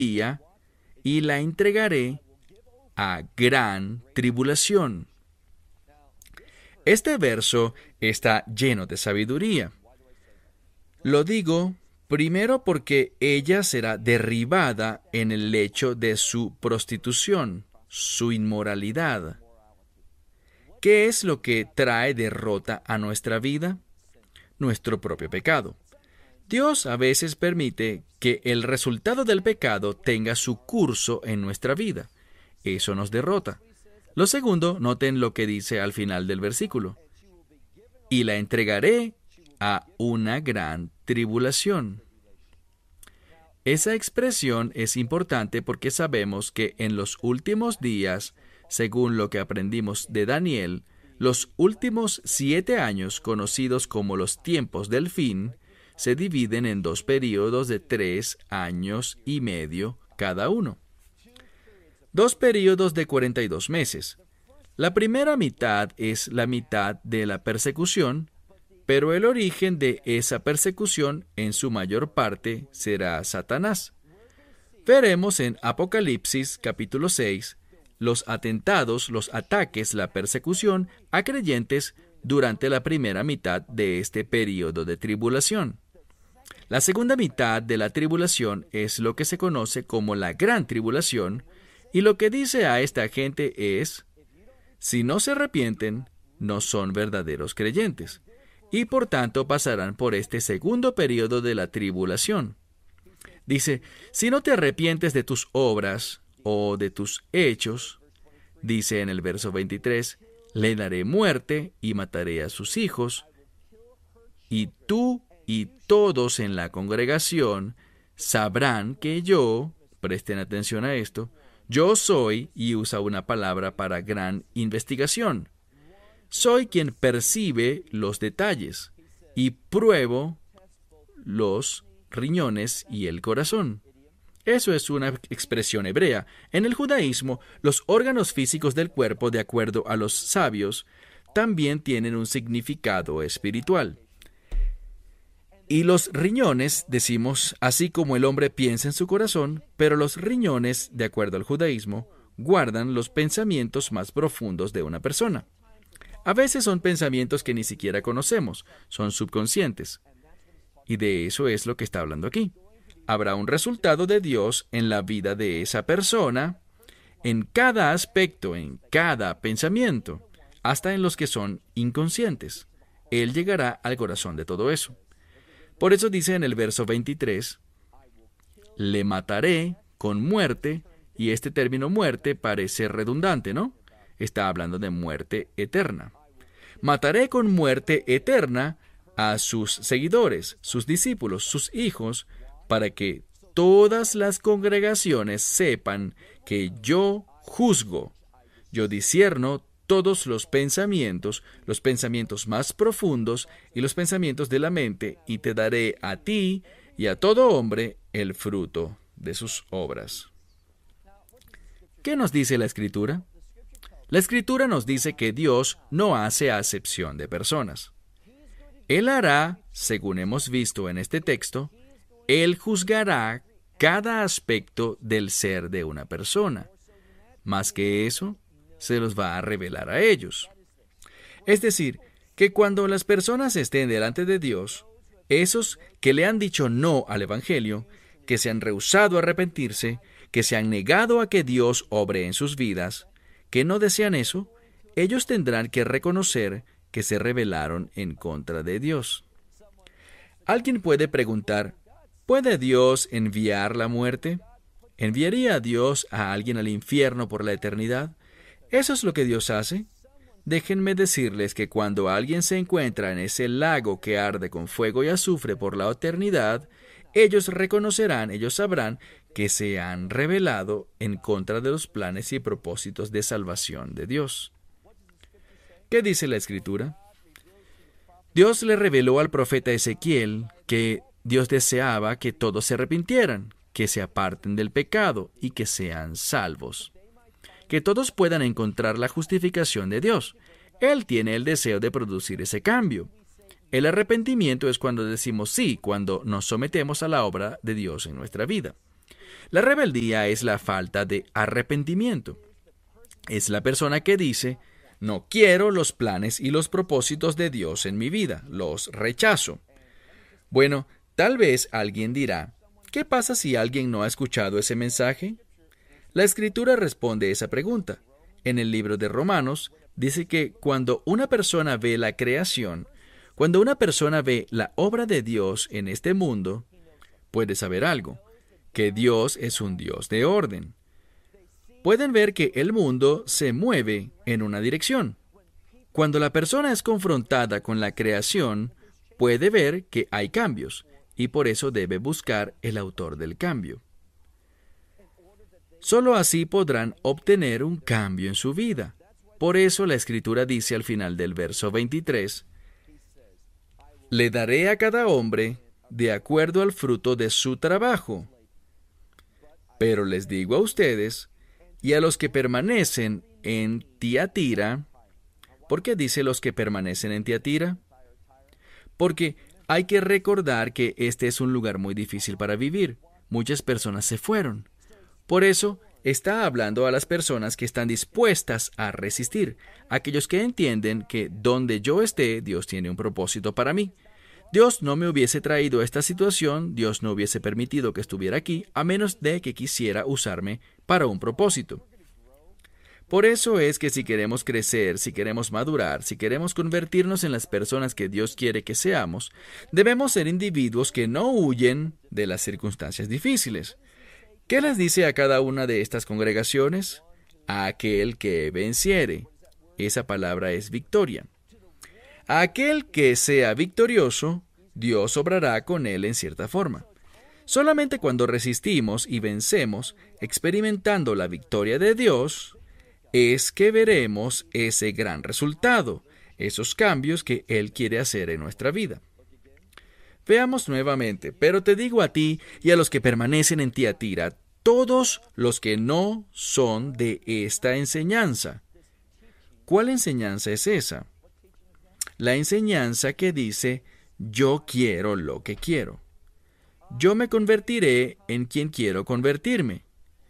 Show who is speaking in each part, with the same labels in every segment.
Speaker 1: sabiduría y la entregaré a gran tribulación. Este verso está lleno de sabiduría. Lo digo primero porque ella será derribada en el lecho de su prostitución, su inmoralidad. ¿Qué es lo que trae derrota a nuestra vida? Nuestro propio pecado. Dios a veces permite que el resultado del pecado tenga su curso en nuestra vida. Eso nos derrota. Lo segundo, noten lo que dice al final del versículo. Y la entregaré a una gran tribulación. Esa expresión es importante porque sabemos que en los últimos días, según lo que aprendimos de Daniel, los últimos 7 años, conocidos como los tiempos del fin, se dividen en 2 períodos de 3 años y medio cada uno. 2 períodos de 42 meses. La primera mitad es la mitad de la persecución, pero el origen de esa persecución en su mayor parte será Satanás. Veremos en Apocalipsis capítulo 6 los atentados, los ataques, la persecución a creyentes durante la primera mitad de este período de tribulación. La segunda mitad de la tribulación es lo que se conoce como la gran tribulación, y lo que dice a esta gente es: si no se arrepienten, no son verdaderos creyentes, y por tanto pasarán por este segundo período de la tribulación. Dice, si no te arrepientes de tus obras o de tus hechos, dice en el verso 23, le daré muerte y mataré a sus hijos, y tú y todos en la congregación sabrán que yo, presten atención a esto, yo soy, y usa una palabra para gran investigación, soy quien percibe los detalles y pruebo los riñones y el corazón. Eso es una expresión hebrea. En el judaísmo, los órganos físicos del cuerpo, de acuerdo a los sabios, también tienen un significado espiritual. Y los riñones, decimos, así como el hombre piensa en su corazón, pero los riñones, de acuerdo al judaísmo, guardan los pensamientos más profundos de una persona. A veces son pensamientos que ni siquiera conocemos, son subconscientes. Y de eso es lo que está hablando aquí. Habrá un resultado de Dios en la vida de esa persona, en cada aspecto, en cada pensamiento, hasta en los que son inconscientes. Él llegará al corazón de todo eso. Por eso dice en el verso 23, le mataré con muerte, y este término muerte parece redundante, ¿no? Está hablando de muerte eterna. Mataré con muerte eterna a sus seguidores, sus discípulos, sus hijos, para que todas las congregaciones sepan que yo juzgo, yo discierno todos los pensamientos más profundos y los pensamientos de la mente, y te daré a ti y a todo hombre el fruto de sus obras. ¿Qué nos dice la Escritura? La Escritura nos dice que Dios no hace acepción de personas. Él hará, según hemos visto en este texto, Él juzgará cada aspecto del ser de una persona. Más que eso, se los va a revelar a ellos. Es decir, que cuando las personas estén delante de Dios, esos que le han dicho no al Evangelio, que se han rehusado a arrepentirse, que se han negado a que Dios obre en sus vidas, que no desean eso, ellos tendrán que reconocer que se rebelaron en contra de Dios. Alguien puede preguntar, ¿puede Dios enviar la muerte? ¿Enviaría Dios a alguien al infierno por la eternidad? ¿Eso es lo que Dios hace? Déjenme decirles que cuando alguien se encuentra en ese lago que arde con fuego y azufre por la eternidad, ellos reconocerán, ellos sabrán que se han rebelado en contra de los planes y propósitos de salvación de Dios. ¿Qué dice la Escritura? Dios le reveló al profeta Ezequiel que Dios deseaba que todos se arrepintieran, que se aparten del pecado y que sean salvos. Que todos puedan encontrar la justificación de Dios. Él tiene el deseo de producir ese cambio. El arrepentimiento es cuando decimos sí, cuando nos sometemos a la obra de Dios en nuestra vida. La rebeldía es la falta de arrepentimiento. Es la persona que dice, no quiero los planes y los propósitos de Dios en mi vida, los rechazo. Bueno, tal vez alguien dirá, ¿qué pasa si alguien no ha escuchado ese mensaje? La Escritura responde esa pregunta. En el libro de Romanos dice que cuando una persona ve la creación, cuando una persona ve la obra de Dios en este mundo, puede saber algo, que Dios es un Dios de orden. Pueden ver que el mundo se mueve en una dirección. Cuando la persona es confrontada con la creación, puede ver que hay cambios, y por eso debe buscar el autor del cambio. Solo así podrán obtener un cambio en su vida. Por eso la Escritura dice al final del verso 23, «Le daré a cada hombre de acuerdo al fruto de su trabajo. Pero les digo a ustedes y a los que permanecen en Tiatira». ¿Por qué dice los que permanecen en Tiatira? Porque hay que recordar que este es un lugar muy difícil para vivir. Muchas personas se fueron. Por eso está hablando a las personas que están dispuestas a resistir, aquellos que entienden que donde yo esté, Dios tiene un propósito para mí. Dios no me hubiese traído esta situación, Dios no hubiese permitido que estuviera aquí, a menos de que quisiera usarme para un propósito. Por eso es que si queremos crecer, si queremos madurar, si queremos convertirnos en las personas que Dios quiere que seamos, debemos ser individuos que no huyen de las circunstancias difíciles. ¿Qué les dice a cada una de estas congregaciones? A aquel que venciere. Esa palabra es victoria. A aquel que sea victorioso, Dios obrará con él en cierta forma. Solamente cuando resistimos y vencemos, experimentando la victoria de Dios, es que veremos ese gran resultado, esos cambios que Él quiere hacer en nuestra vida. Veamos nuevamente, pero te digo a ti y a los que permanecen en Tiatira, todos los que no son de esta enseñanza. ¿Cuál enseñanza es esa? La enseñanza que dice, yo quiero lo que quiero. Yo me convertiré en quien quiero convertirme.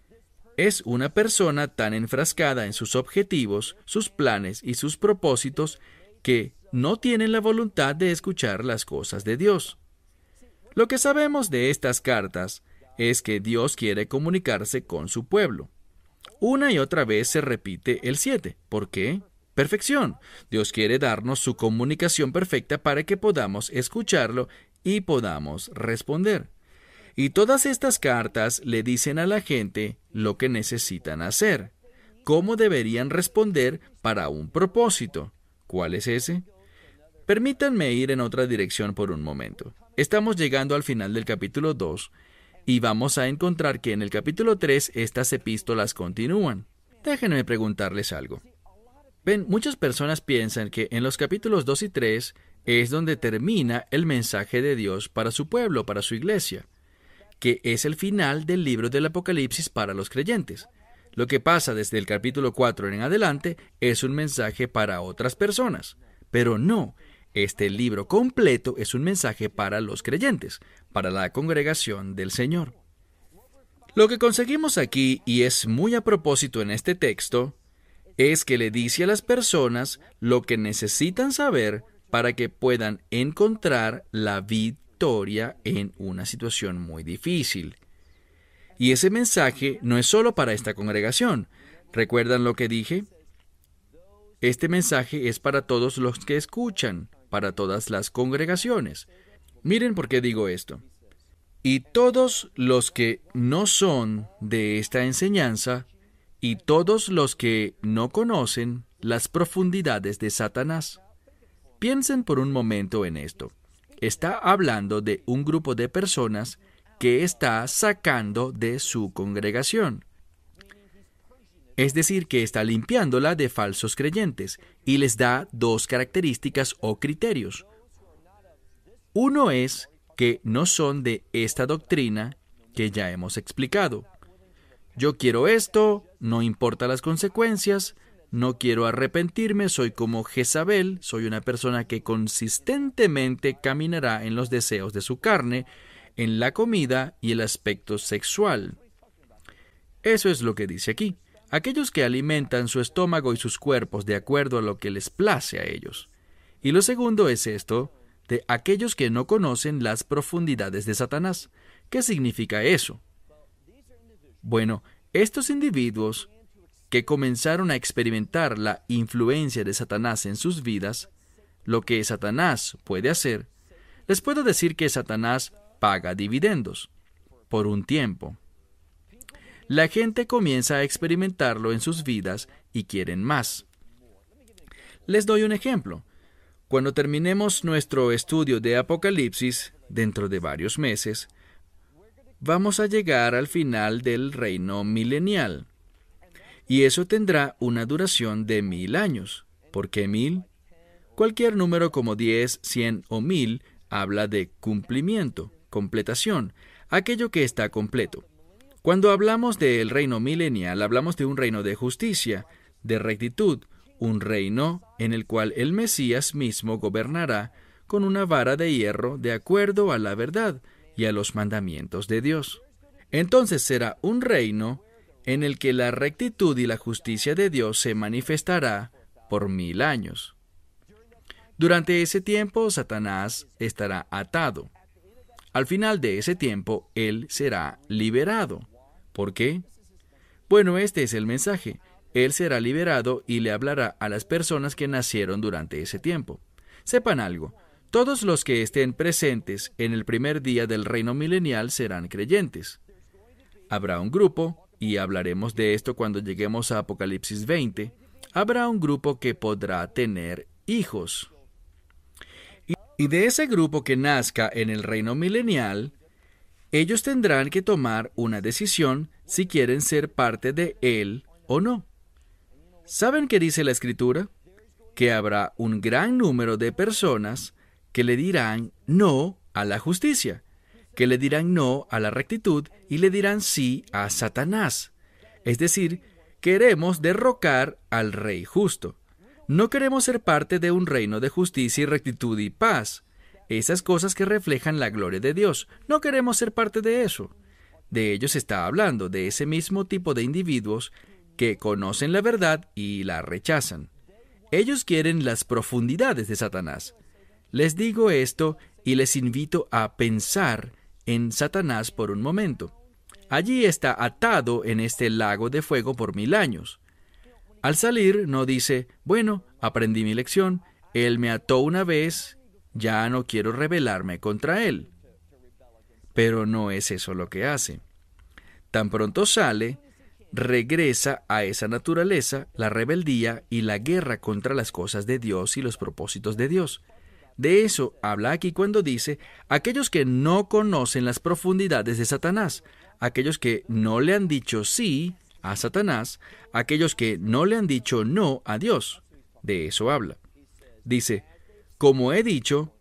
Speaker 1: Es una persona tan enfrascada en sus objetivos, sus planes y sus propósitos que no tienen la voluntad de escuchar las cosas de Dios. Lo que sabemos de estas cartas es que Dios quiere comunicarse con su pueblo. Una y otra vez se repite el 7. ¿Por qué? Perfección. Dios quiere darnos su comunicación perfecta para que podamos escucharlo y podamos responder. Y todas estas cartas le dicen a la gente lo que necesitan hacer, cómo deberían responder para un propósito. ¿Cuál es ese? Permítanme ir en otra dirección por un momento. Estamos llegando al final del capítulo 2 y vamos a encontrar que en el capítulo 3 estas epístolas continúan. Déjenme preguntarles algo. Ven, muchas personas piensan que en los capítulos 2 y 3 es donde termina el mensaje de Dios para su pueblo, para su iglesia, que es el final del libro del Apocalipsis para los creyentes. Lo que pasa desde el capítulo 4 en adelante es un mensaje para otras personas. Pero no, este libro completo es un mensaje para los creyentes, para la congregación del Señor. Lo que conseguimos aquí, y es muy a propósito en este texto, es que le dice a las personas lo que necesitan saber para que puedan encontrar la victoria en una situación muy difícil. Y ese mensaje no es solo para esta congregación. ¿Recuerdan lo que dije? Este mensaje es para todos los que escuchan, para todas las congregaciones. Miren por qué digo esto. Y todos los que no son de esta enseñanza, y todos los que no conocen las profundidades de Satanás. Piensen por un momento en esto. Está hablando de un grupo de personas que está sacando de su congregación. Es decir, que está limpiándola de falsos creyentes y les da dos características o criterios. Uno es que no son de esta doctrina que ya hemos explicado. Yo quiero esto, no importa las consecuencias, no quiero arrepentirme, soy como Jezabel, soy una persona que consistentemente caminará en los deseos de su carne, en la comida y el aspecto sexual. Eso es lo que dice aquí. Aquellos que alimentan su estómago y sus cuerpos de acuerdo a lo que les place a ellos. Y lo segundo es esto, de aquellos que no conocen las profundidades de Satanás. ¿Qué significa eso? Bueno, estos individuos que comenzaron a experimentar la influencia de Satanás en sus vidas, lo que Satanás puede hacer, les puedo decir que Satanás paga dividendos por un tiempo. La gente comienza a experimentarlo en sus vidas y quieren más. Les doy un ejemplo. Cuando terminemos nuestro estudio de Apocalipsis, dentro de varios meses, vamos a llegar al final del reino milenial. Y eso tendrá una duración de 1000 años. ¿Por qué 1000? Cualquier número como 10, 100 o 1000 habla de cumplimiento, completación, aquello que está completo. Cuando hablamos del reino milenial, hablamos de un reino de justicia, de rectitud, un reino en el cual el Mesías mismo gobernará con una vara de hierro de acuerdo a la verdad y a los mandamientos de Dios. Entonces será un reino en el que la rectitud y la justicia de Dios se manifestará por 1000 años. Durante ese tiempo, Satanás estará atado. Al final de ese tiempo, él será liberado. ¿Por qué? Bueno, este es el mensaje. Él será liberado y le hablará a las personas que nacieron durante ese tiempo. Sepan algo, todos los que estén presentes en el primer día del reino milenial serán creyentes. Habrá un grupo, y hablaremos de esto cuando lleguemos a Apocalipsis 20, habrá un grupo que podrá tener hijos. Y de ese grupo que nazca en el reino milenial, ellos tendrán que tomar una decisión si quieren ser parte de él o no. ¿Saben qué dice la Escritura? Que habrá un gran número de personas que le dirán no a la justicia, que le dirán no a la rectitud y le dirán sí a Satanás. Es decir, queremos derrocar al Rey justo. No queremos ser parte de un reino de justicia y rectitud y paz. Esas cosas que reflejan la gloria de Dios. No queremos ser parte de eso. De ellos está hablando, de ese mismo tipo de individuos que conocen la verdad y la rechazan. Ellos quieren las profundidades de Satanás. Les digo esto y les invito a pensar en Satanás por un momento. Allí está atado en este lago de fuego por 1000 años. Al salir no dice, bueno, aprendí mi lección, él me ató una vez, ya no quiero rebelarme contra él. Pero no es eso lo que hace. Tan pronto sale, regresa a esa naturaleza, la rebeldía y la guerra contra las cosas de Dios y los propósitos de Dios. De eso habla aquí cuando dice, aquellos que no conocen las profundidades de Satanás, aquellos que no le han dicho sí a Satanás, aquellos que no le han dicho no a Dios. De eso habla. Dice, como he dicho,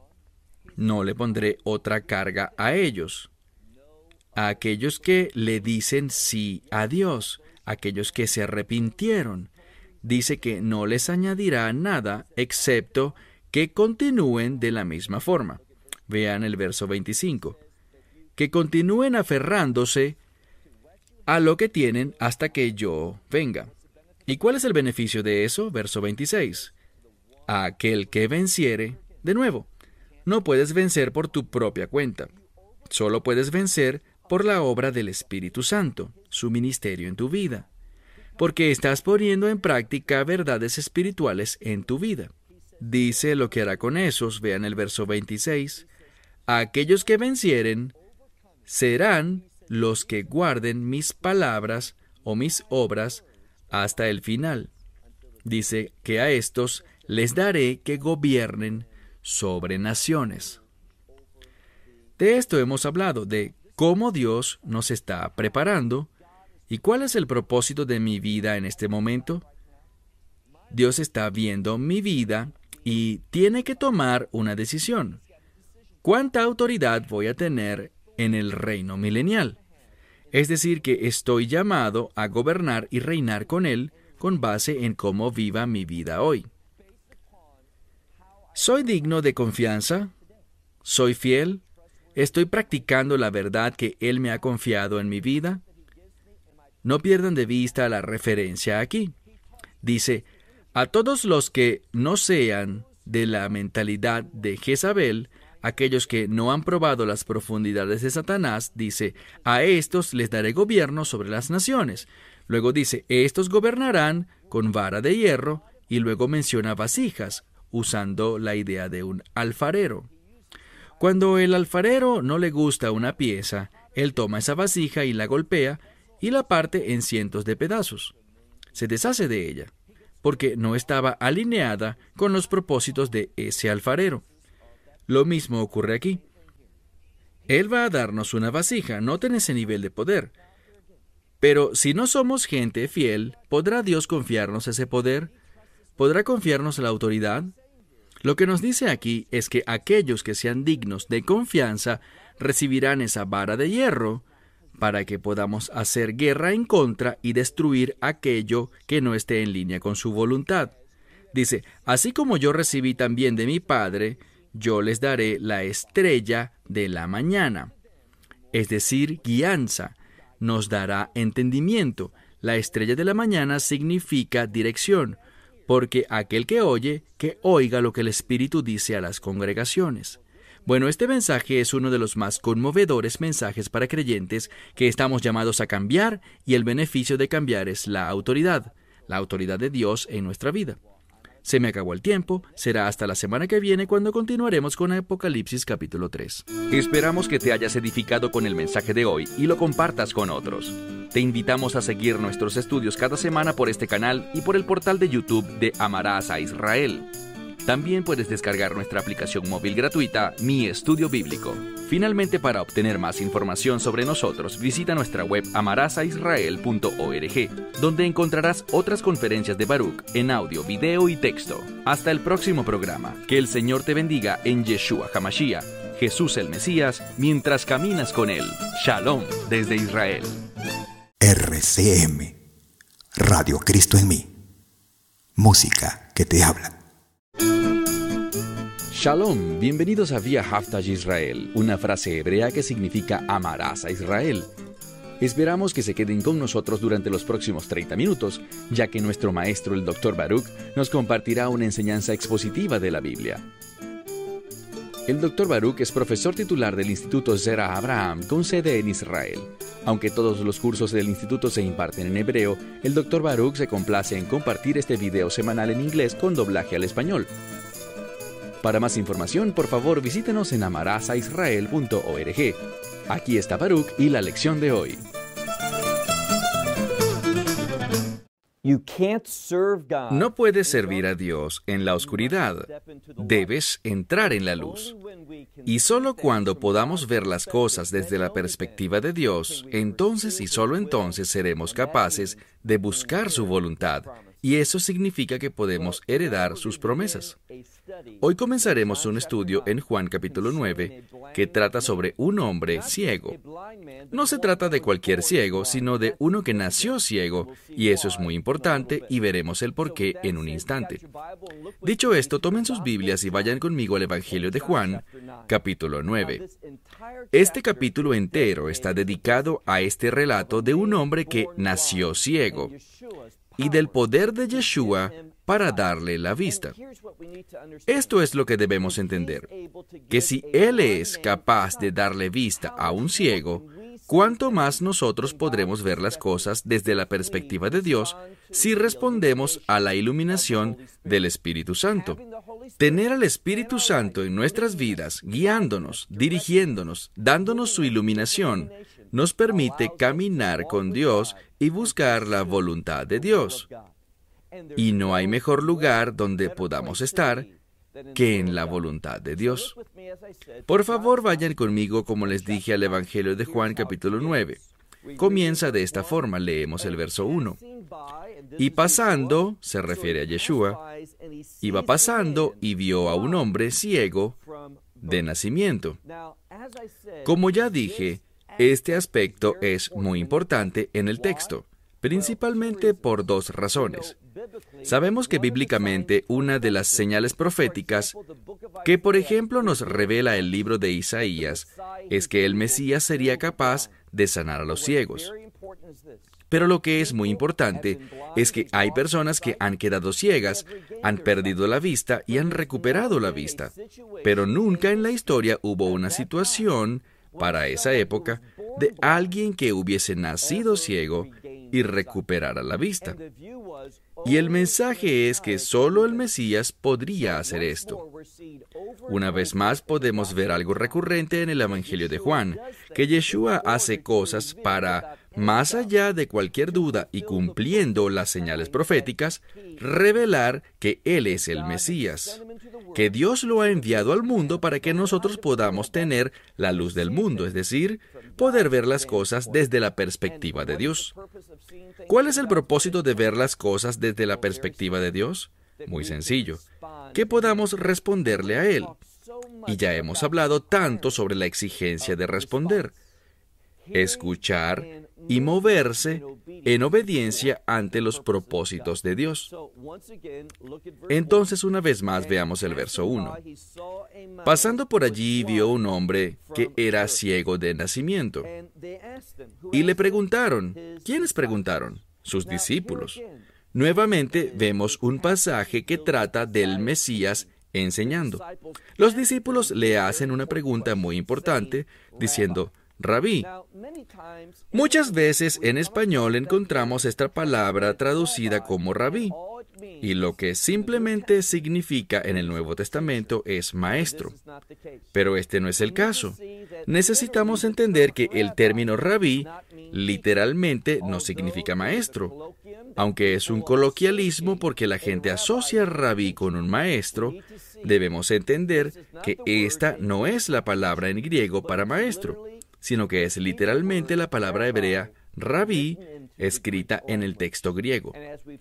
Speaker 1: no le pondré otra carga a ellos. A aquellos que le dicen sí a Dios, aquellos que se arrepintieron, dice que no les añadirá nada excepto que continúen de la misma forma. Vean el verso 25. Que continúen aferrándose a lo que tienen hasta que yo venga. ¿Y cuál es el beneficio de eso? Verso 26. A aquel que venciere, de nuevo, no puedes vencer por tu propia cuenta. Solo puedes vencer por la obra del Espíritu Santo, su ministerio en tu vida. Porque estás poniendo en práctica verdades espirituales en tu vida. Dice lo que hará con esos, vean el verso 26. A aquellos que vencieren serán los que guarden mis palabras o mis obras hasta el final. Dice que a estos les daré que gobiernen sobre naciones. De esto hemos hablado, de cómo Dios nos está preparando y cuál es el propósito de mi vida en este momento. Dios está viendo mi vida y tiene que tomar una decisión. ¿Cuánta autoridad voy a tener en el reino milenial? Es decir, que estoy llamado a gobernar y reinar con Él con base en cómo viva mi vida hoy. ¿Soy digno de confianza? ¿Soy fiel? ¿Estoy practicando la verdad que Él me ha confiado en mi vida? No pierdan de vista la referencia aquí. Dice, a todos los que no sean de la mentalidad de Jezabel, aquellos que no han probado las profundidades de Satanás, dice, a estos les daré gobierno sobre las naciones. Luego dice, estos gobernarán con vara de hierro, y luego menciona vasijas, usando la idea de un alfarero. Cuando el alfarero no le gusta una pieza, él toma esa vasija y la golpea, y la parte en cientos de pedazos. Se deshace de ella, porque no estaba alineada con los propósitos de ese alfarero. Lo mismo ocurre aquí. Él va a darnos una vasija, noten ese nivel de poder. Pero si no somos gente fiel, ¿podrá Dios confiarnos ese poder? ¿Podrá confiarnos la autoridad? Lo que nos dice aquí es que aquellos que sean dignos de confianza recibirán esa vara de hierro para que podamos hacer guerra en contra y destruir aquello que no esté en línea con su voluntad. Dice, así como yo recibí también de mi Padre, yo les daré la estrella de la mañana. Es decir, guianza. Nos dará entendimiento. La estrella de la mañana significa dirección, porque aquel que oye, que oiga lo que el Espíritu dice a las congregaciones. Bueno, este mensaje es uno de los más conmovedores mensajes para creyentes que estamos llamados a cambiar, y el beneficio de cambiar es la autoridad de Dios en nuestra vida. Se me acabó el tiempo, será hasta la semana que viene cuando continuaremos con Apocalipsis capítulo 3.
Speaker 2: Esperamos que te hayas edificado con el mensaje de hoy y lo compartas con otros. Te invitamos a seguir nuestros estudios cada semana por este canal y por el portal de YouTube de Amarás a Israel. También puedes descargar nuestra aplicación móvil gratuita, Mi Estudio Bíblico. Finalmente, para obtener más información sobre nosotros, visita nuestra web amarasaisrael.org, donde encontrarás otras conferencias de Baruch en audio, video y texto. Hasta el próximo programa. Que el Señor te bendiga en Yeshua HaMashiach, Jesús el Mesías, mientras caminas con Él. Shalom desde Israel.
Speaker 3: RCM, Radio Cristo en mí. Música que te habla.
Speaker 2: Shalom, bienvenidos a Vía Haftaj Israel, una frase hebrea que significa amarás a Israel. Esperamos que se queden con nosotros durante los próximos 30 minutos, ya que nuestro maestro, el Dr. Baruch, nos compartirá una enseñanza expositiva de la Biblia. El Dr. Baruch es profesor titular del Instituto Zera Abraham, con sede en Israel. Aunque todos los cursos del instituto se imparten en hebreo, el Dr. Baruch se complace en compartir este video semanal en inglés con doblaje al español. Para más información, por favor, visítenos en amarasaisrael.org. Aquí está Baruch y la lección de hoy.
Speaker 1: No puedes servir a Dios en la oscuridad. Debes entrar en la luz. Y solo cuando podamos ver las cosas desde la perspectiva de Dios, entonces y solo entonces seremos capaces de buscar su voluntad. Y eso significa que podemos heredar sus promesas. Hoy comenzaremos un estudio en Juan capítulo 9 que trata sobre un hombre ciego. No se trata de cualquier ciego, sino de uno que nació ciego, y eso es muy importante y veremos el porqué en un instante. Dicho esto, tomen sus Biblias y vayan conmigo al Evangelio de Juan, capítulo 9. Este capítulo entero está dedicado a este relato de un hombre que nació ciego y del poder de Yeshua para darle la vista. Esto es lo que debemos entender, que si Él es capaz de darle vista a un ciego, ¿cuánto más nosotros podremos ver las cosas desde la perspectiva de Dios si respondemos a la iluminación del Espíritu Santo? Tener al Espíritu Santo en nuestras vidas, guiándonos, dirigiéndonos, dándonos su iluminación, nos permite caminar con Dios y buscar la voluntad de Dios. Y no hay mejor lugar donde podamos estar que en la voluntad de Dios. Por favor, vayan conmigo, como les dije, al Evangelio de Juan capítulo 9. Comienza de esta forma, leemos el verso 1. Y pasando, se refiere a Yeshua, iba pasando y vio a un hombre ciego de nacimiento. Como ya dije, este aspecto es muy importante en el texto, principalmente por dos razones. Sabemos que bíblicamente una de las señales proféticas que, por ejemplo, nos revela el libro de Isaías es que el Mesías sería capaz de sanar a los ciegos. Pero lo que es muy importante es que hay personas que han quedado ciegas, han perdido la vista y han recuperado la vista. Pero nunca en la historia hubo una situación, para esa época, de alguien que hubiese nacido ciego y recuperara la vista. Y el mensaje es que solo el Mesías podría hacer esto. Una vez más podemos ver algo recurrente en el Evangelio de Juan, que Yeshua hace cosas para, más allá de cualquier duda y cumpliendo las señales proféticas, revelar que Él es el Mesías, que Dios lo ha enviado al mundo para que nosotros podamos tener la luz del mundo, es decir, poder ver las cosas desde la perspectiva de Dios. ¿Cuál es el propósito de ver las cosas desde la perspectiva de Dios? Muy sencillo, que podamos responderle a Él. Y ya hemos hablado tanto sobre la exigencia de responder, escuchar y moverse en obediencia ante los propósitos de Dios. Entonces, una vez más, veamos el verso 1. Pasando por allí, vio un hombre que era ciego de nacimiento. Y le preguntaron. ¿Quiénes preguntaron? Sus discípulos. Nuevamente vemos un pasaje que trata del Mesías enseñando. Los discípulos le hacen una pregunta muy importante, diciendo, Rabí. Muchas veces en español encontramos esta palabra traducida como rabí, y lo que simplemente significa en el Nuevo Testamento es maestro. Pero este no es el caso. Necesitamos entender que el término rabí literalmente no significa maestro, aunque es un coloquialismo porque la gente asocia rabí con un maestro. Debemos entender que esta no es la palabra en griego para maestro, sino que es literalmente la palabra hebrea rabí, escrita en el texto griego.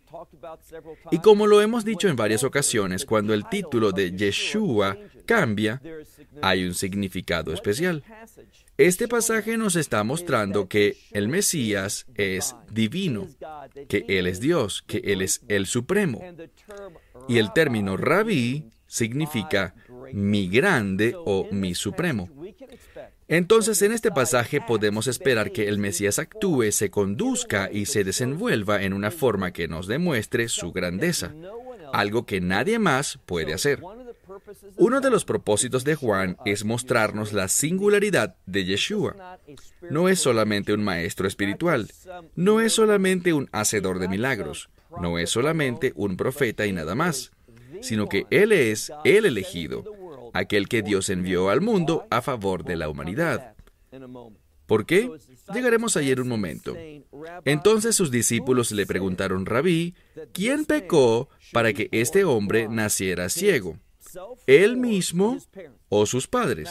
Speaker 1: Y como lo hemos dicho en varias ocasiones, cuando el título de Yeshua cambia, hay un significado especial. Este pasaje nos está mostrando que el Mesías es divino, que Él es Dios, que Él es el Supremo. Y el término rabí significa mi grande o mi supremo. Entonces, en este pasaje podemos esperar que el Mesías actúe, se conduzca y se desenvuelva en una forma que nos demuestre su grandeza, algo que nadie más puede hacer. Uno de los propósitos de Juan es mostrarnos la singularidad de Yeshua. No es solamente un maestro espiritual, no es solamente un hacedor de milagros, no es solamente un profeta y nada más, sino que Él es el elegido, aquel que Dios envió al mundo a favor de la humanidad. ¿Por qué? Llegaremos allí en un momento. Entonces sus discípulos le preguntaron, Rabí, ¿quién pecó para que este hombre naciera ciego? ¿Él mismo o sus padres?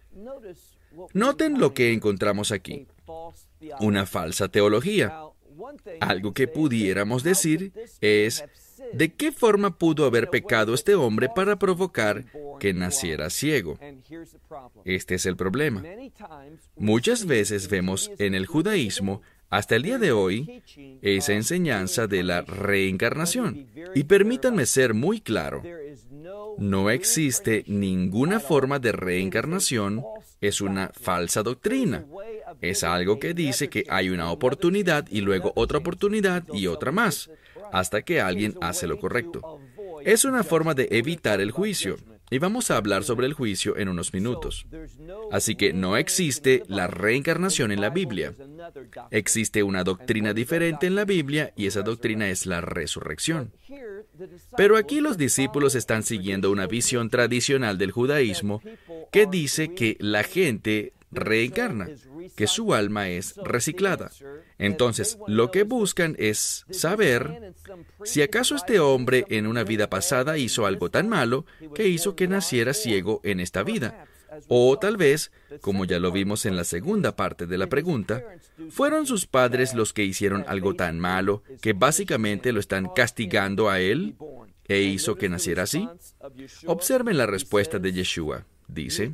Speaker 1: Noten lo que encontramos aquí. Una falsa teología. Algo que pudiéramos decir es, ¿de qué forma pudo haber pecado este hombre para provocar que naciera ciego? Este es el problema. Muchas veces vemos en el judaísmo, hasta el día de hoy, esa enseñanza de la reencarnación. Y permítanme ser muy claro, no existe ninguna forma de reencarnación, es una falsa doctrina. Es algo que dice que hay una oportunidad y luego otra oportunidad y otra más, hasta que alguien hace lo correcto. Es una forma de evitar el juicio, y vamos a hablar sobre el juicio en unos minutos. Así que no existe la reencarnación en la Biblia. Existe una doctrina diferente en la Biblia, y esa doctrina es la resurrección. Pero aquí los discípulos están siguiendo una visión tradicional del judaísmo que dice que la gente reencarna, que su alma es reciclada. Entonces, lo que buscan es saber si acaso este hombre en una vida pasada hizo algo tan malo que hizo que naciera ciego en esta vida. O tal vez, como ya lo vimos en la segunda parte de la pregunta, ¿fueron sus padres los que hicieron algo tan malo que básicamente lo están castigando a él e hizo que naciera así? Observen la respuesta de Yeshua. Dice,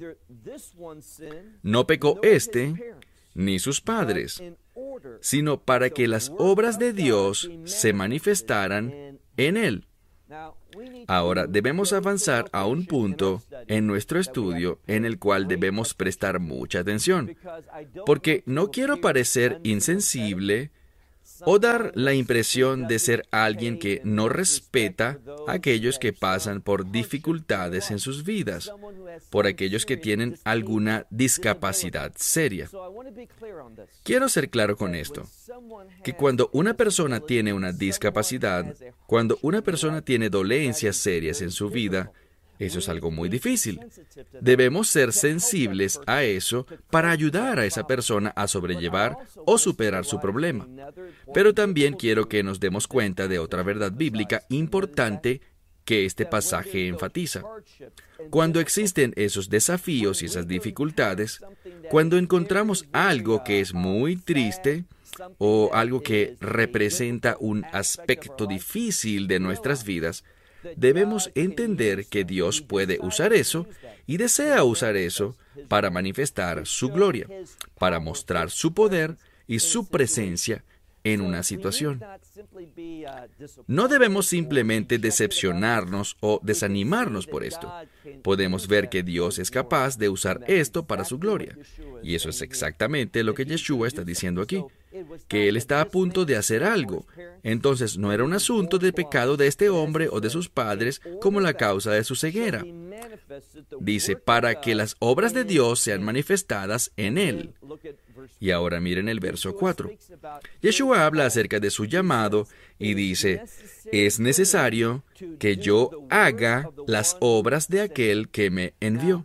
Speaker 1: no pecó éste ni sus padres, sino para que las obras de Dios se manifestaran en Él. Ahora debemos avanzar a un punto en nuestro estudio en el cual debemos prestar mucha atención, porque no quiero parecer insensible o dar la impresión de ser alguien que no respeta a aquellos que pasan por dificultades en sus vidas, por aquellos que tienen alguna discapacidad seria. Quiero ser claro con esto, que cuando una persona tiene una discapacidad, cuando una persona tiene dolencias serias en su vida, eso es algo muy difícil. Debemos ser sensibles a eso para ayudar a esa persona a sobrellevar o superar su problema. Pero también quiero que nos demos cuenta de otra verdad bíblica importante que este pasaje enfatiza. Cuando existen esos desafíos y esas dificultades, cuando encontramos algo que es muy triste o algo que representa un aspecto difícil de nuestras vidas, debemos entender que Dios puede usar eso y desea usar eso para manifestar su gloria, para mostrar su poder y su presencia en una situación. No debemos simplemente decepcionarnos o desanimarnos por esto. Podemos ver que Dios es capaz de usar esto para su gloria. Y eso es exactamente lo que Yeshua está diciendo aquí, que Él está a punto de hacer algo. Entonces no era un asunto de pecado de este hombre o de sus padres como la causa de su ceguera. Dice, para que las obras de Dios sean manifestadas en Él. Y ahora miren el verso 4. Yeshua habla acerca de su llamado y dice, es necesario que yo haga las obras de aquel que me envió.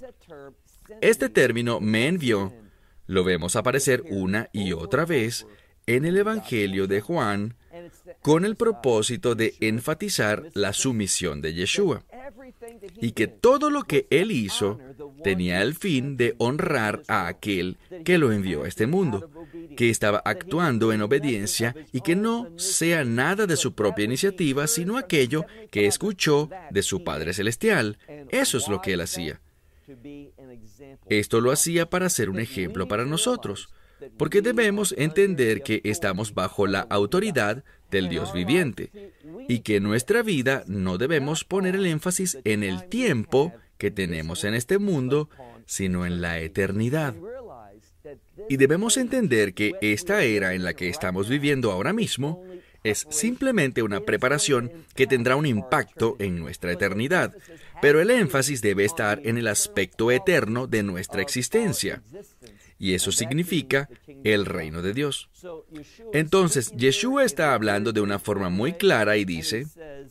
Speaker 1: Este término, me envió, lo vemos aparecer una y otra vez en el Evangelio de Juan con el propósito de enfatizar la sumisión de Yeshua y que todo lo que Él hizo tenía el fin de honrar a aquel que lo envió a este mundo, que estaba actuando en obediencia y que no sea nada de su propia iniciativa, sino aquello que escuchó de su Padre Celestial. Eso es lo que Él hacía. Esto lo hacía para ser un ejemplo para nosotros, porque debemos entender que estamos bajo la autoridad del Dios viviente y que en nuestra vida no debemos poner el énfasis en el tiempo que tenemos en este mundo, sino en la eternidad. Y debemos entender que esta era en la que estamos viviendo ahora mismo es simplemente una preparación que tendrá un impacto en nuestra eternidad, pero el énfasis debe estar en el aspecto eterno de nuestra existencia. Y eso significa el reino de Dios. Entonces, Yeshua está hablando de una forma muy clara y dice,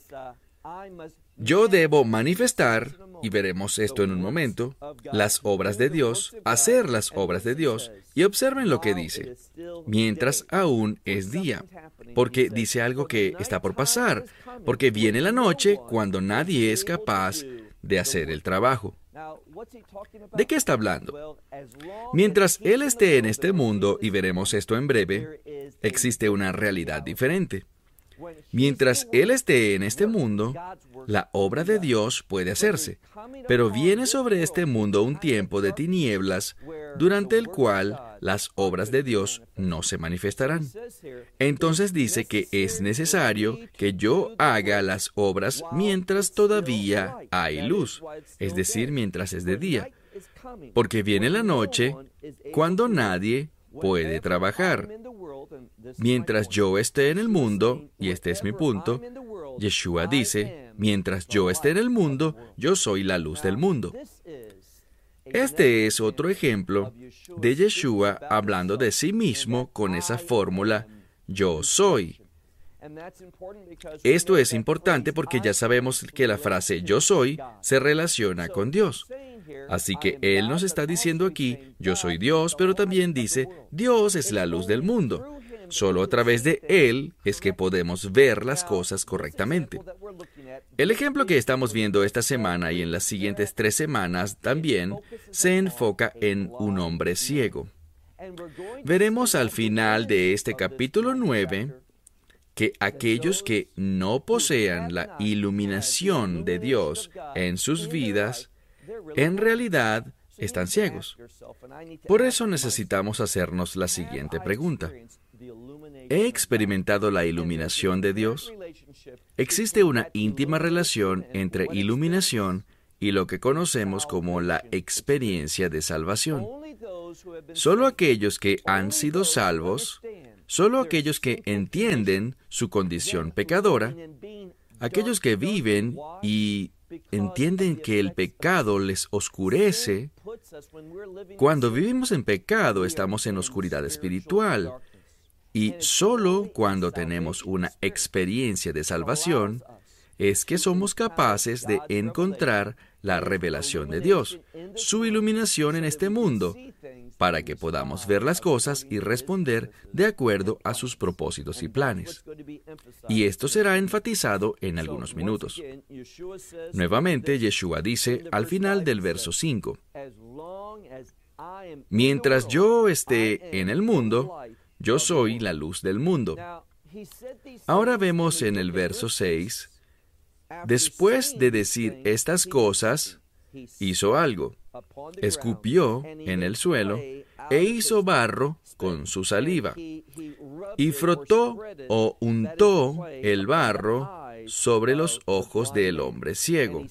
Speaker 1: yo debo manifestar, y veremos esto en un momento, las obras de Dios, hacer las obras de Dios, y observen lo que dice, mientras aún es día, porque dice algo que está por pasar, porque viene la noche cuando nadie es capaz de hacer el trabajo. ¿De qué está hablando? Mientras Él esté en este mundo, y veremos esto en breve, existe una realidad diferente. Mientras Él esté en este mundo, la obra de Dios puede hacerse, pero viene sobre este mundo un tiempo de tinieblas durante el cual las obras de Dios no se manifestarán. Entonces dice que es necesario que yo haga las obras mientras todavía hay luz, es decir, mientras es de día, porque viene la noche cuando nadie puede trabajar. Mientras yo esté en el mundo, y este es mi punto, Yeshua dice, mientras yo esté en el mundo, yo soy la luz del mundo. Este es otro ejemplo de Yeshua hablando de sí mismo con esa fórmula, yo soy. Esto es importante porque ya sabemos que la frase yo soy se relaciona con Dios. Así que Él nos está diciendo aquí, yo soy Dios, pero también dice, Dios es la luz del mundo. Solo a través de Él es que podemos ver las cosas correctamente. El ejemplo que estamos viendo esta semana y en las siguientes 3 semanas también se enfoca en un hombre ciego. Veremos al final de este capítulo 9 que aquellos que no posean la iluminación de Dios en sus vidas, en realidad están ciegos. Por eso necesitamos hacernos la siguiente pregunta. ¿He experimentado la iluminación de Dios? Existe una íntima relación entre iluminación y lo que conocemos como la experiencia de salvación. Solo aquellos que han sido salvos, solo aquellos que entienden su condición pecadora, aquellos que viven y entienden que el pecado les oscurece. Cuando vivimos en pecado, estamos en oscuridad espiritual. Y solo cuando tenemos una experiencia de salvación es que somos capaces de encontrar la revelación de Dios, su iluminación en este mundo, para que podamos ver las cosas y responder de acuerdo a sus propósitos y planes. Y esto será enfatizado en algunos minutos. Nuevamente, Yeshua dice al final del verso 5, mientras yo esté en el mundo, yo soy la luz del mundo. Ahora vemos en el verso 6, después de decir estas cosas, hizo algo. Escupió en el suelo e hizo barro con su saliva, y frotó o untó el barro sobre los ojos del hombre ciego.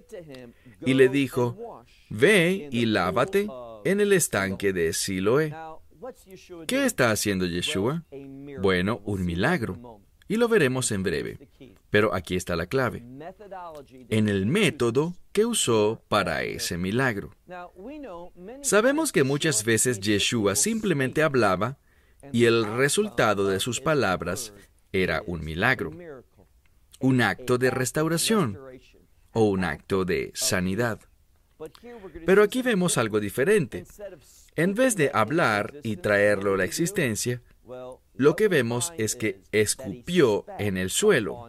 Speaker 1: Y le dijo, ve y lávate en el estanque de Siloé. ¿Qué está haciendo Yeshua? Bueno, un milagro. Y lo veremos en breve. Pero aquí está la clave. En el método que usó para ese milagro. Sabemos que muchas veces Yeshua simplemente hablaba y el resultado de sus palabras era un milagro, un acto de restauración o un acto de sanidad. Pero aquí vemos algo diferente. En vez de hablar y traerlo a la existencia, lo que vemos es que escupió en el suelo.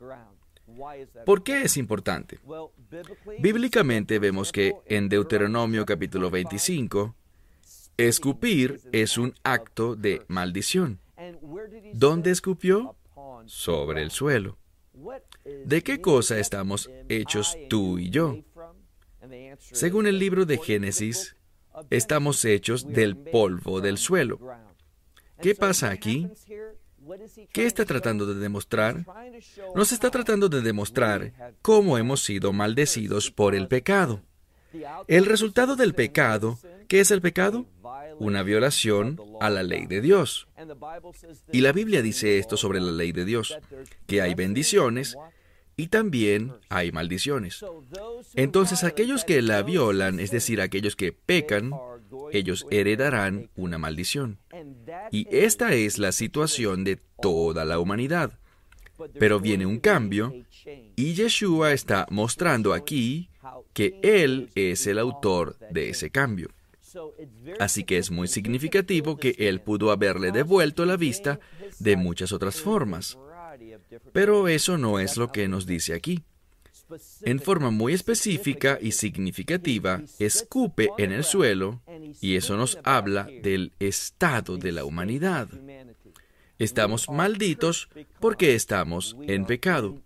Speaker 1: ¿Por qué es importante? Bíblicamente vemos que en Deuteronomio capítulo 25, escupir es un acto de maldición. ¿Dónde escupió? Sobre el suelo. ¿De qué cosa estamos hechos tú y yo? Según el libro de Génesis, estamos hechos del polvo del suelo. ¿Qué pasa aquí? ¿Qué está tratando de demostrar? Nos está tratando de demostrar cómo hemos sido maldecidos por el pecado. El resultado del pecado, ¿qué es el pecado? Una violación a la ley de Dios. Y la Biblia dice esto sobre la ley de Dios, que hay bendiciones y también hay maldiciones. Entonces, aquellos que la violan, es decir, aquellos que pecan, ellos heredarán una maldición. Y esta es la situación de toda la humanidad. Pero viene un cambio, y Yeshua está mostrando aquí que Él es el autor de ese cambio. Así que es muy significativo que Él pudo haberle devuelto la vista de muchas otras formas. Pero eso no es lo que nos dice aquí. En forma muy específica y significativa, escupe en el suelo, y eso nos habla del estado de la humanidad. Estamos malditos porque estamos en pecado.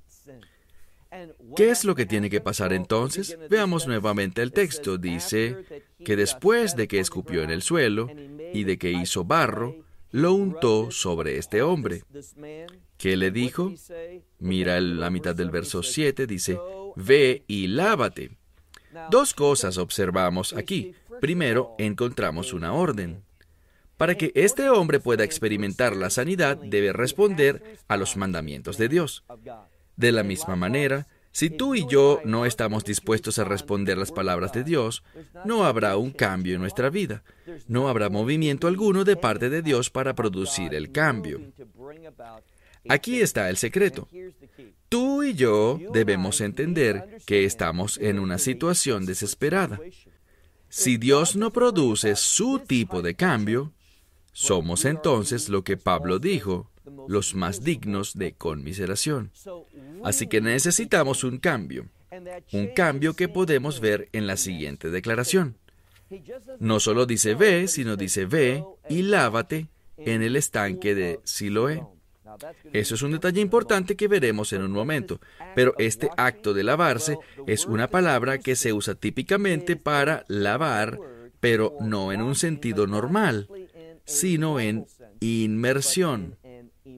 Speaker 1: ¿Qué es lo que tiene que pasar entonces? Veamos nuevamente el texto. Dice que después de que escupió en el suelo y de que hizo barro, lo untó sobre este hombre. ¿Qué le dijo? Mira la mitad del verso 7, dice, ve y lávate. Dos cosas observamos aquí. Primero, encontramos una orden. Para que este hombre pueda experimentar la sanidad, debe responder a los mandamientos de Dios. De la misma manera, si tú y yo no estamos dispuestos a responder las palabras de Dios, no habrá un cambio en nuestra vida. No habrá movimiento alguno de parte de Dios para producir el cambio. Aquí está el secreto. Tú y yo debemos entender que estamos en una situación desesperada. Si Dios no produce su tipo de cambio, somos entonces lo que Pablo dijo, los más dignos de conmiseración. Así que necesitamos un cambio que podemos ver en la siguiente declaración. No solo dice ve, sino dice ve y lávate en el estanque de Siloé. Eso es un detalle importante que veremos en un momento, pero este acto de lavarse es una palabra que se usa típicamente para lavar, pero no en un sentido normal, sino en inmersión.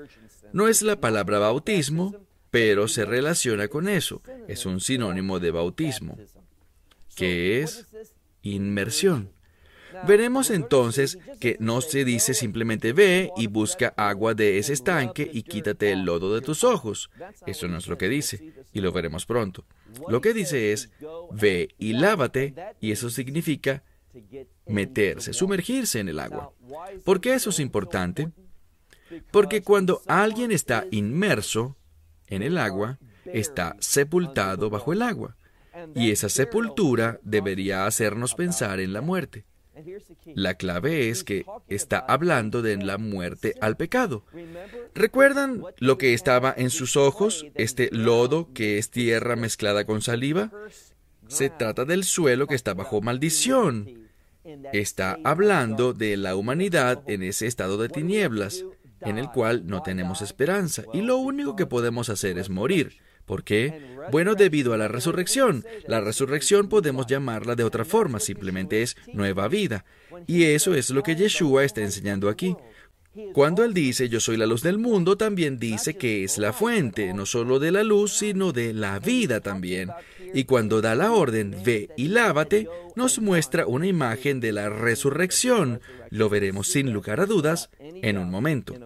Speaker 1: No es la palabra bautismo, pero se relaciona con eso. Es un sinónimo de bautismo, que es inmersión. Veremos entonces que no se dice simplemente ve y busca agua de ese estanque y quítate el lodo de tus ojos. Eso no es lo que dice, y lo veremos pronto. Lo que dice es ve y lávate, y eso significa meterse, sumergirse en el agua. ¿Por qué eso es importante? Porque cuando alguien está inmerso en el agua, está sepultado bajo el agua. Y esa sepultura debería hacernos pensar en la muerte. La clave es que está hablando de la muerte al pecado. ¿Recuerdan lo que estaba en sus ojos, este lodo que es tierra mezclada con saliva? Se trata del suelo que está bajo maldición. Está hablando de la humanidad en ese estado de tinieblas, en el cual no tenemos esperanza, y lo único que podemos hacer es morir. ¿Por qué? Bueno, debido a la resurrección. La resurrección podemos llamarla de otra forma, simplemente es nueva vida. Y eso es lo que Yeshua está enseñando aquí. Cuando Él dice, yo soy la luz del mundo, también dice que es la fuente, no solo de la luz, sino de la vida también. Y cuando da la orden, ve y lávate, nos muestra una imagen de la resurrección. Lo veremos sin lugar a dudas en un momento.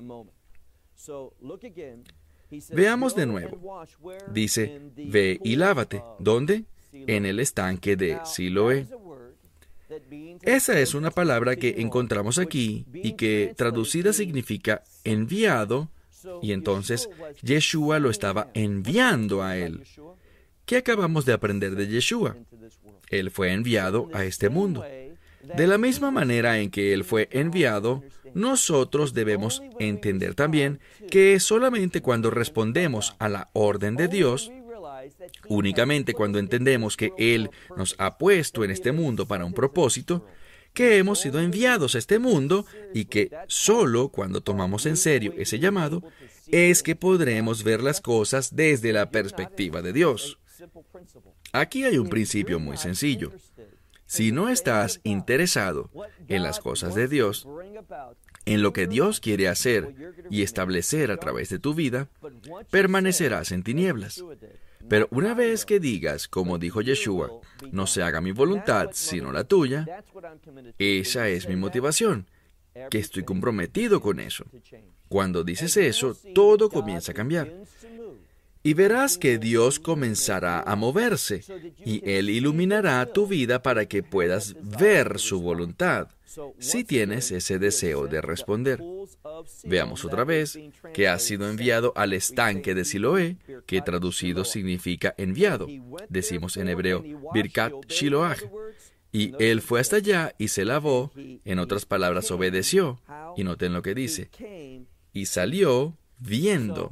Speaker 1: Veamos de nuevo. Dice, ve y lávate. ¿Dónde? En el estanque de Siloé. Esa es una palabra que encontramos aquí y que traducida significa enviado, y entonces Yeshua lo estaba enviando a él. ¿Qué acabamos de aprender de Yeshua? Él fue enviado a este mundo. De la misma manera en que Él fue enviado, nosotros debemos entender también que solamente cuando respondemos a la orden de Dios, únicamente cuando entendemos que Él nos ha puesto en este mundo para un propósito, que hemos sido enviados a este mundo y que solo cuando tomamos en serio ese llamado es que podremos ver las cosas desde la perspectiva de Dios. Aquí hay un principio muy sencillo. Si no estás interesado en las cosas de Dios, en lo que Dios quiere hacer y establecer a través de tu vida, permanecerás en tinieblas. Pero una vez que digas, como dijo Yeshua, no se haga mi voluntad, sino la tuya, esa es mi motivación, que estoy comprometido con eso. Cuando dices eso, todo comienza a cambiar. Y verás que Dios comenzará a moverse, y Él iluminará tu vida para que puedas ver su voluntad, si tienes ese deseo de responder. Veamos otra vez que ha sido enviado al estanque de Siloé, que traducido significa enviado. Decimos en hebreo, Birkat Shiloach. Y Él fue hasta allá y se lavó, en otras palabras, obedeció. Y noten lo que dice. Y salió viendo.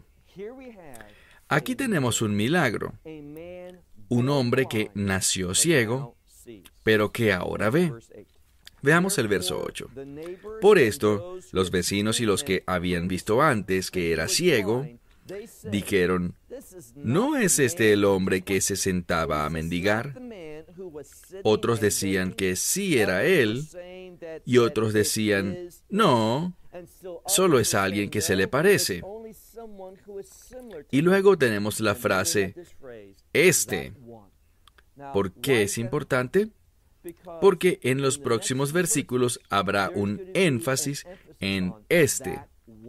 Speaker 1: Aquí tenemos un milagro. Un hombre que nació ciego, pero que ahora ve. Veamos el verso 8. Por esto, los vecinos y los que habían visto antes que era ciego, dijeron, ¿no es este el hombre que se sentaba a mendigar? Otros decían que sí era él, y otros decían, no, solo es alguien que se le parece. Y luego tenemos la frase, este. ¿Por qué es importante? Porque en los próximos versículos habrá un énfasis en este.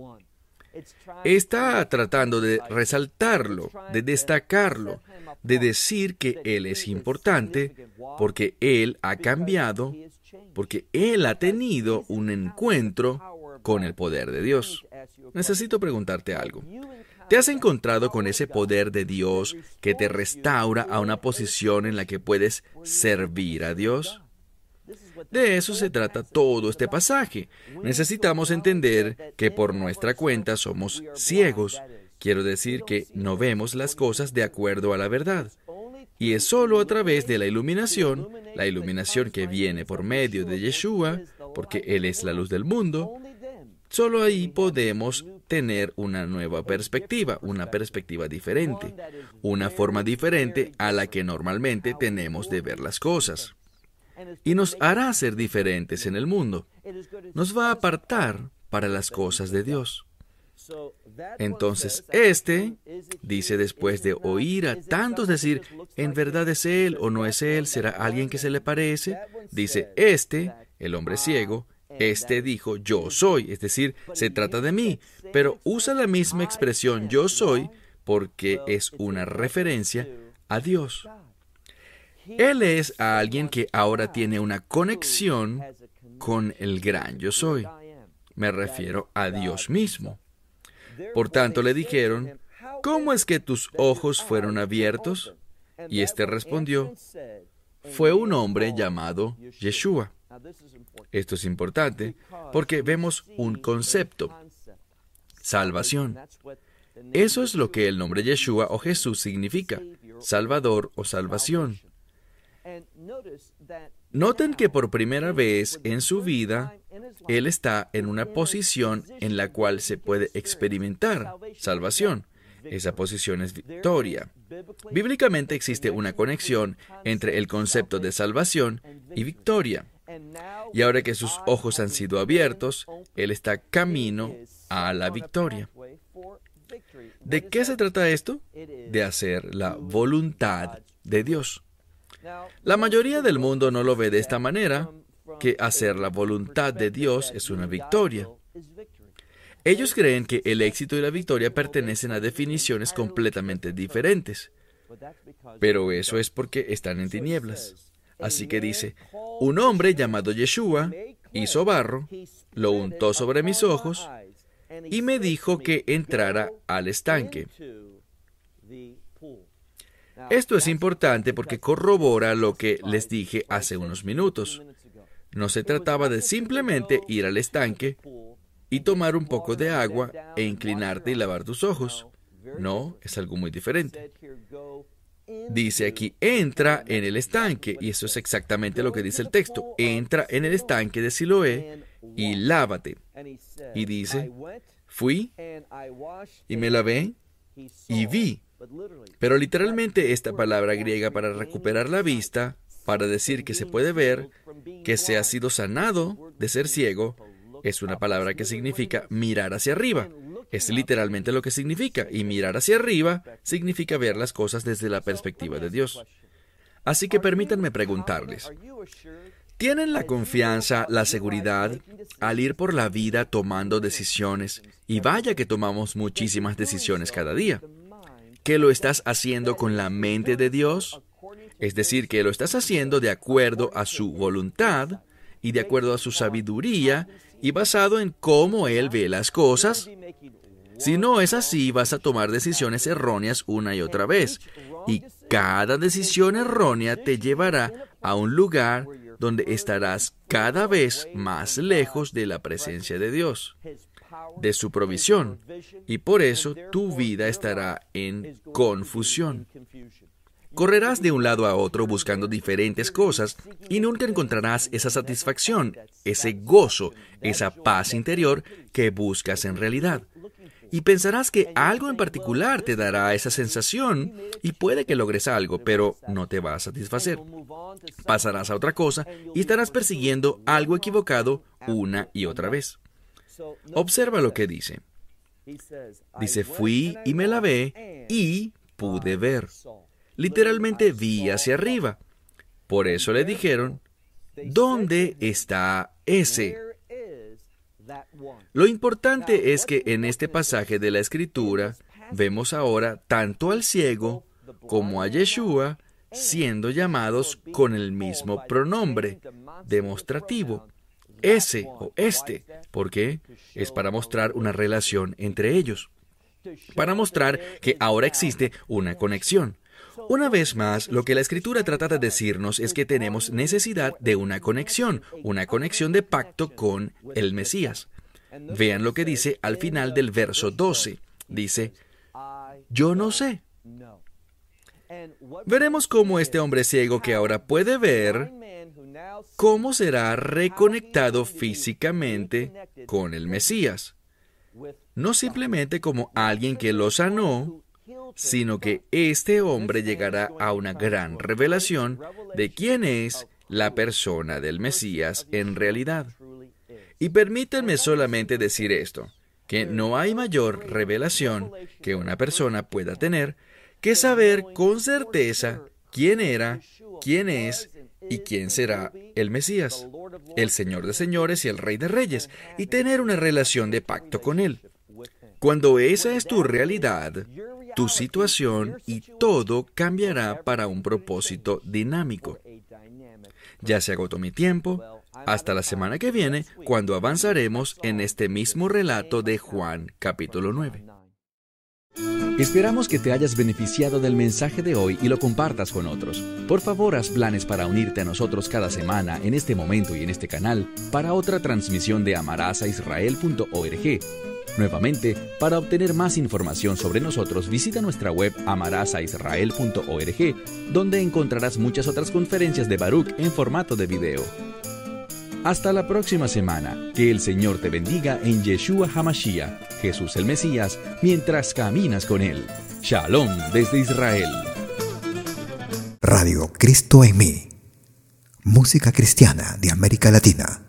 Speaker 1: Está tratando de resaltarlo, de destacarlo, de decir que Él es importante, porque Él ha cambiado, porque Él ha tenido un encuentro con el poder de Dios. Necesito preguntarte algo. ¿Te has encontrado con ese poder de Dios que te restaura a una posición en la que puedes servir a Dios? De eso se trata todo este pasaje. Necesitamos entender que por nuestra cuenta somos ciegos. Quiero decir que no vemos las cosas de acuerdo a la verdad. Y es solo a través de la iluminación que viene por medio de Yeshua, porque Él es la luz del mundo, solo ahí podemos tener una nueva perspectiva, una perspectiva diferente, una forma diferente a la que normalmente tenemos de ver las cosas. Y nos hará ser diferentes en el mundo. Nos va a apartar para las cosas de Dios. Entonces, dice después de oír a tantos decir, ¿en verdad es él o no es él? ¿Será alguien que se le parece? Dice, el hombre ciego, dijo, yo soy, es decir, se trata de mí, pero usa la misma expresión yo soy porque es una referencia a Dios. Él es a alguien que ahora tiene una conexión con el gran yo soy. Me refiero a Dios mismo. Por tanto, le dijeron, ¿cómo es que tus ojos fueron abiertos? Y respondió, fue un hombre llamado Yeshua. Esto es importante porque vemos un concepto, salvación. Eso es lo que el nombre Yeshua o Jesús significa, Salvador o salvación. Noten que por primera vez en su vida, Él está en una posición en la cual se puede experimentar salvación. Esa posición es victoria. Bíblicamente existe una conexión entre el concepto de salvación y victoria. Y ahora que sus ojos han sido abiertos, Él está camino a la victoria. ¿De qué se trata esto? De hacer la voluntad de Dios. La mayoría del mundo no lo ve de esta manera, que hacer la voluntad de Dios es una victoria. Ellos creen que el éxito y la victoria pertenecen a definiciones completamente diferentes. Pero eso es porque están en tinieblas. Así que dice, un hombre llamado Yeshua hizo barro, lo untó sobre mis ojos y me dijo que entrara al estanque. Esto es importante porque corrobora lo que les dije hace unos minutos. No se trataba de simplemente ir al estanque y tomar un poco de agua e inclinarte y lavar tus ojos. No, es algo muy diferente. Dice aquí, entra en el estanque, y eso es exactamente lo que dice el texto. Entra en el estanque de Siloé y lávate. Y dice, fui y me lavé y vi. Pero literalmente esta palabra griega para recuperar la vista, para decir que se puede ver, que se ha sido sanado de ser ciego, es una palabra que significa mirar hacia arriba. Es literalmente lo que significa, y mirar hacia arriba significa ver las cosas desde la perspectiva de Dios. Así que permítanme preguntarles, ¿tienen la confianza, la seguridad al ir por la vida tomando decisiones? Y vaya que tomamos muchísimas decisiones cada día. ¿Que lo estás haciendo con la mente de Dios? Es decir, que lo estás haciendo de acuerdo a su voluntad y de acuerdo a su sabiduría y basado en cómo Él ve las cosas. Si no es así, vas a tomar decisiones erróneas una y otra vez. Y cada decisión errónea te llevará a un lugar donde estarás cada vez más lejos de la presencia de Dios, de su provisión. Y por eso tu vida estará en confusión. Correrás de un lado a otro buscando diferentes cosas y nunca encontrarás esa satisfacción, ese gozo, esa paz interior que buscas en realidad. Y pensarás que algo en particular te dará esa sensación y puede que logres algo, pero no te va a satisfacer. Pasarás a otra cosa y estarás persiguiendo algo equivocado una y otra vez. Observa lo que dice. Dice, fui y me lavé y pude ver. Literalmente vi hacia arriba. Por eso le dijeron, ¿dónde está ese? Lo importante es que en este pasaje de la Escritura vemos ahora tanto al ciego como a Yeshua siendo llamados con el mismo pronombre demostrativo, ese o este. ¿Por qué? Es para mostrar una relación entre ellos, para mostrar que ahora existe una conexión. Una vez más, lo que la Escritura trata de decirnos es que tenemos necesidad de una conexión de pacto con el Mesías. Vean lo que dice al final del verso 12. Dice, yo no sé. Veremos cómo este hombre ciego que ahora puede ver, cómo será reconectado físicamente con el Mesías. No simplemente como alguien que lo sanó, sino que este hombre llegará a una gran revelación de quién es la persona del Mesías en realidad. Y permítanme solamente decir esto. que no hay mayor revelación que una persona pueda tener que saber con certeza quién era, quién es y quién será el Mesías, el Señor de señores y el Rey de reyes, y tener una relación de pacto con Él. Cuando esa es tu realidad, tu situación y todo cambiará para un propósito dinámico. Ya se agotó mi tiempo. Hasta la semana que viene, cuando avanzaremos en este mismo relato de Juan, capítulo 9.
Speaker 2: Esperamos que te hayas beneficiado del mensaje de hoy y lo compartas con otros. Por favor, haz planes para unirte a nosotros cada semana en este momento y en este canal para otra transmisión de amarazaisrael.org. Nuevamente, para obtener más información sobre nosotros, visita nuestra web amarazaisrael.org, donde encontrarás muchas otras conferencias de Baruch en formato de video. Hasta la próxima semana. Que el Señor te bendiga en Yeshua HaMashiach, Jesús el Mesías, mientras caminas con Él. Shalom desde Israel.
Speaker 3: Radio Cristo en mí. Música cristiana de América Latina.